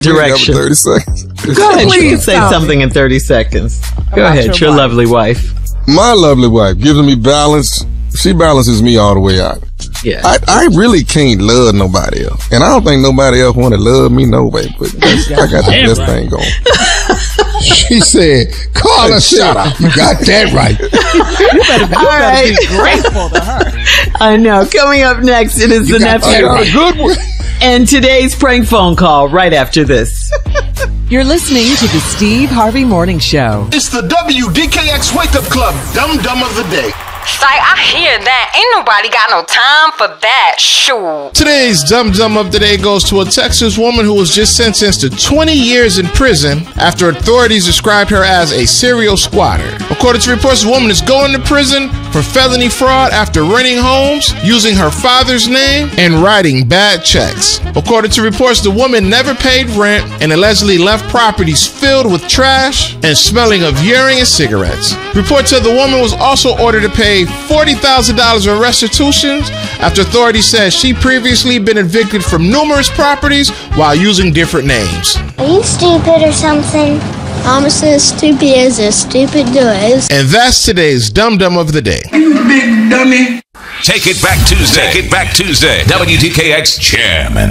direction. 30 seconds. Go ahead. You can say something in 30 seconds. Go ahead. Your lovely wife. My lovely wife gives me balance. She balances me all the way out. Yeah. I really can't love nobody else. And I don't think nobody else want to love me no way. But I got the best thing going. She said, Carla, shut up. You got that right. You better be grateful to her. I know. Coming up next, it is the nephew. A good one. And today's prank phone call right after this. You're listening to the Steve Harvey Morning Show. It's the WDKX Wake Up Club Dum Dum of the Day. Like, I hear that. Ain't nobody got no time for that. Shoot. Today's Dum Dum of the Day goes to a Texas woman who was just sentenced to 20 years in prison after authorities described her as a serial squatter. According to reports, the woman is going to prison for felony fraud after renting homes, using her father's name, and writing bad checks. According to reports, the woman never paid rent and allegedly left properties filled with trash and smelling of urine and cigarettes. Reports said the woman was also ordered to pay $40,000 in restitution after authorities said she previously been evicted from numerous properties while using different names. Are you stupid or something? I'm as stupid as a stupid does. And that's today's Dum Dum of the Day. You big dummy. Take It Back Tuesday. Take It Back Tuesday. WDKX Chairman.